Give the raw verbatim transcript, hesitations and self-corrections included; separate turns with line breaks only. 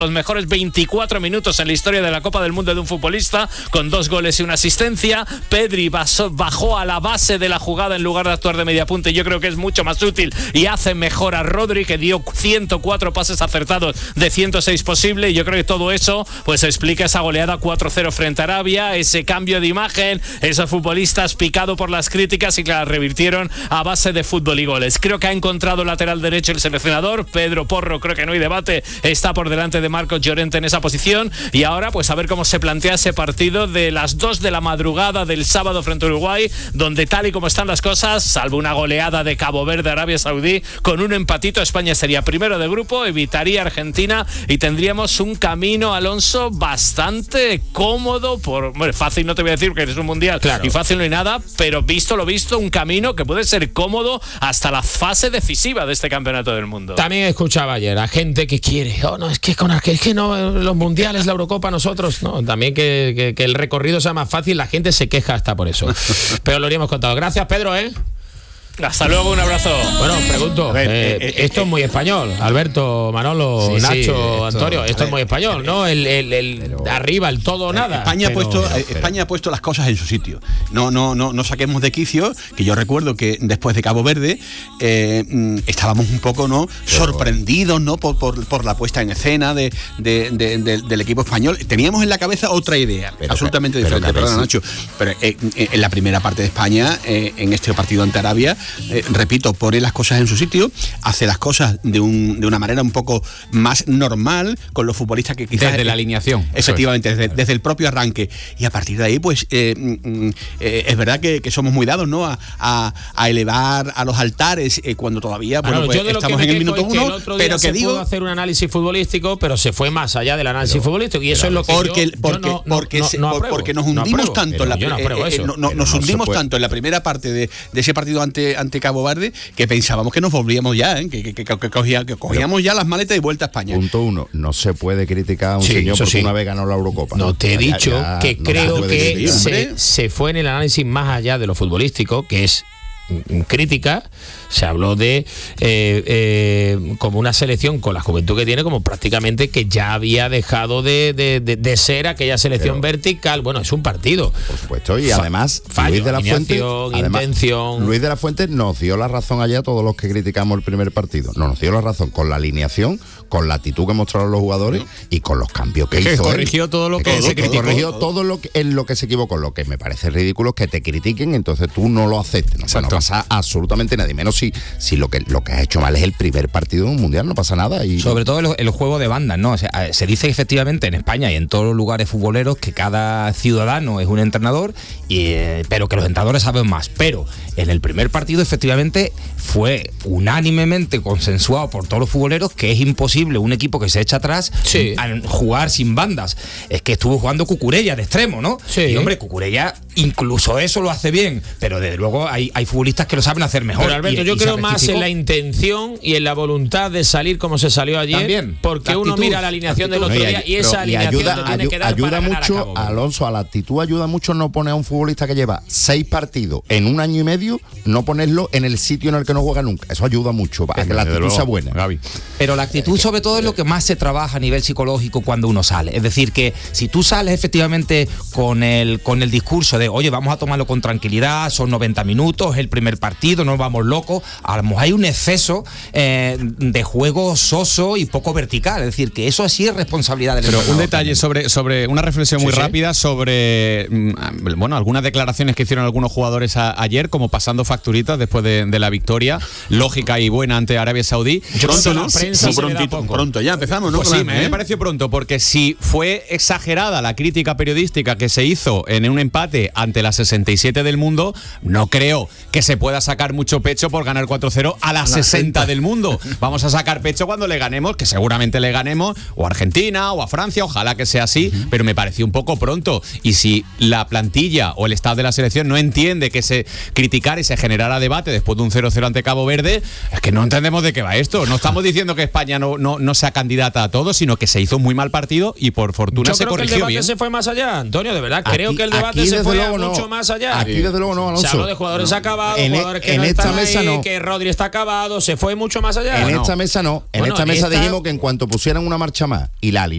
los mejores veinticuatro minutos en la historia de la Copa del Mundo de un futbolista, con dos goles y una asistencia. Pedri bajó a la base de la jugada en lugar de actuar de media punta, y yo creo que es mucho más útil y hace mejor a Rodri, que dio ciento cuatro pases acertados de ciento seis posible, y yo creo que todo eso pues explica esa goleada cuatro cero frente a Arabia, ese cambio de imagen, esos futbolistas picados por las críticas y que la revirtieron a base de fútbol y goles. Creo que ha encontrado lateral derecho el seleccionador, Pedro Porro, creo que no hay debate, está por delante de Marcos Llorente en esa posición, y ahora pues a ver cómo se plantea ese partido de las dos de la madrugada del sábado frente a Uruguay, donde tal y como están las cosas, salvo una goleada de Cabo Verde, Arabia Saudí, con un empatito, España sería primero de grupo, evitaría Argentina y tendríamos un camino, Alonso, bastante cómodo, por bueno, fácil no te voy a decir que es un mundial, claro, y fácil no hay nada, pero visto lo visto, un camino que puede ser cómodo hasta la fase decisiva de este campeonato del mundo.
También escuchaba ayer a gente que quiere, oh no, es que con es que no, los mundiales, la Eurocopa, nosotros, no, también que, que, que el recorrido sea más fácil, la gente se queja hasta por eso. Pero lo habríamos contado. Gracias, Pedro, ¿eh?
Hasta luego, un abrazo.
Bueno, pregunto, ver, eh, eh, esto eh, es muy español. Alberto, Manolo, sí, Nacho, sí, esto, Antonio, esto ver, es muy español, ¿no? El, el, el pero, arriba, el todo o nada.
España,
pero,
ha puesto,
pero,
España ha puesto las cosas en su sitio. No, no, no, no saquemos de quicio, que yo recuerdo que después de Cabo Verde eh, estábamos un poco, ¿no? Pero, sorprendidos, ¿no? Por, por, por la puesta en escena de, de, de, de, del equipo español. Teníamos en la cabeza otra idea, pero, absolutamente pero, diferente. Pero, Perdona, Nacho. Pero eh, en la primera parte de España, eh, en este partido ante Arabia, eh, repito, pone las cosas en su sitio, hace las cosas de, un, de una manera un poco más normal con los futbolistas que quizás...
Desde la alineación.
Efectivamente, es. desde, desde el propio arranque. Y a partir de ahí, pues, eh, eh, es verdad que, que somos muy dados, ¿no? A, a, a elevar a los altares eh, cuando todavía bueno, pues, estamos en el minuto uno,
es que
pero que
se
digo...
pudo hacer un análisis futbolístico, pero se fue más allá del análisis pero, futbolístico, y eso es lo que
porque,
yo,
porque,
yo no,
porque,
no,
se,
no
por, porque nos hundimos
no
tanto en la,
no
eh, eh, no, no, nos hundimos tanto en la primera parte de, de ese partido ante, ante Cabo Verde, que pensábamos que nos volvíamos ya, ¿eh? que, que, que, que, cogía, que cogíamos Pero, ya las maletas y vuelta a España.
Punto uno, no se puede criticar a un
sí,
señor porque
sí.
una vez ganó la Eurocopa.
No te he
ya,
dicho
ya,
que
no
creo que
decir,
se, se fue en el análisis más allá de lo futbolístico, que es crítica. Se habló de eh, eh, como una selección con la juventud que tiene, como prácticamente que ya había dejado de, de, de, de ser aquella selección Pero, vertical. Bueno, es un partido.
Por supuesto, y además
Fallo,
Luis de la Fuente, además,
intención.
Luis de la Fuente nos dio la razón allá a todos los que criticamos el primer partido. No, nos dio la razón con la alineación, con la actitud que mostraron los jugadores y con los cambios que, que hizo.
Corrigió
él.
todo lo que, que se criticó.
Corrigió todo lo que, en lo que se equivocó. Lo que me parece ridículo es que te critiquen, entonces tú no lo aceptes. No, o sea, no pasa absolutamente nadie, menos si, si lo que lo que has hecho mal es el primer partido de un mundial, no pasa nada. Y
sobre todo el, el juego de bandas, ¿no? O sea, se dice efectivamente en España y en todos los lugares futboleros que cada ciudadano es un entrenador, y, eh, pero que los entrenadores saben más. Pero en el primer partido efectivamente fue unánimemente consensuado por todos los futboleros que es imposible un equipo que se echa atrás
sí.
a jugar sin bandas. Es que estuvo jugando Cucurella de extremo, ¿no?
Sí.
Y hombre, Cucurella incluso eso lo hace bien, pero desde luego hay, hay futbolistas que lo saben hacer mejor.
Pero Alberto,
y,
yo
y
creo más en la intención y en la voluntad de salir como se salió ayer.
También,
porque
actitud,
uno mira la alineación del otro
no, y,
día y esa
pero, y
alineación
ayuda,
te tiene
ayu,
que dar
ayuda
para
mucho,
ganar a Cabo Verde.
Alonso, a la actitud ayuda mucho no poner a un futbolista que lleva seis partidos en un año y medio, no ponerlo en el sitio en el que no juega nunca. Eso ayuda mucho para que la actitud sea buena.
Gaby. Pero la actitud sobre todo es lo que más se trabaja a nivel psicológico cuando uno sale. Es decir, que si tú sales efectivamente con el, con el discurso de oye, vamos a tomarlo con tranquilidad, son noventa minutos, es el primer partido, no vamos locos, a lo mejor hay un exceso eh, de juego soso y poco vertical. Es decir, que eso sí es responsabilidad del
Pero
entrenador.
un detalle sobre, sobre una reflexión muy
sí, sí.
rápida sobre bueno, algunas declaraciones que hicieron algunos jugadores a, ayer, como pasando facturitas después de, de la victoria lógica y buena ante Arabia Saudí.
Pronto, ¿no?
prensa
Sí, prontito, pronto, ya empezamos, ¿no?
Pues sí, me, ¿eh? me pareció pronto, porque si fue exagerada la crítica periodística que se hizo en un empate ante la sesenta y siete del mundo, no creo que se pueda sacar mucho pecho por ganar cuatro cero a la, a la sesenta del mundo. Vamos a sacar pecho cuando le ganemos, que seguramente le ganemos, o a Argentina o a Francia, ojalá que sea así, uh-huh. pero me pareció un poco pronto. Y si la plantilla o el estado de la selección no entiende que se criticara y se generara debate después de un cero cero ante Cabo Verde, es que no entendemos de qué va esto. No estamos diciendo que España no, no, no sea candidata a todo, sino que se hizo un muy mal partido y por fortuna
Yo
se
creo
corrigió
que el debate
bien.
se fue más allá, Antonio, de verdad. Creo
aquí,
que el debate se fue mucho
no.
más allá.
Aquí desde luego no, Alonso.
Se habló de jugadores no. acabados,
en
jugadores que
en
no
esta
están
mesa
ahí,
no.
que Rodri está acabado, se fue mucho más allá.
En
no.
esta mesa no. En
bueno,
esta mesa
esta...
dijimos que en cuanto pusieran una marcha más y la